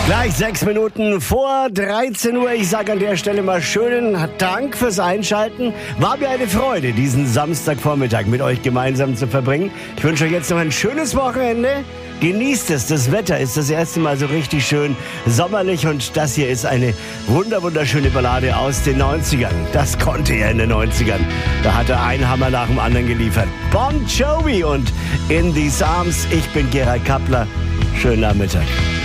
Gleich 6 Minuten vor 13 Uhr. Ich sage an der Stelle mal schönen Dank fürs Einschalten. War mir eine Freude, diesen Samstagvormittag mit euch gemeinsam zu verbringen. Ich wünsche euch jetzt noch ein schönes Wochenende. Genießt es. Das Wetter ist das erste Mal so richtig schön sommerlich. Und das hier ist eine wunderschöne Ballade aus den 90ern. Das konnte er in den 90ern. Da hat er einen Hammer nach dem anderen geliefert. Bon Jovi und In These Arms. Ich bin Gerald Kappler. Schönen Nachmittag.